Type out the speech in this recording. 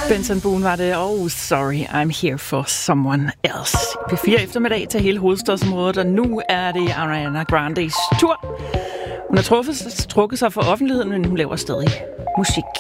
Benson Boone var det. Oh, sorry, I'm here for someone else. P4 eftermiddag til hele hovedstadsområdet, og nu er det Ariana Grandes tur. Hun har trukket sig for offentligheden, men hun laver stadig musik.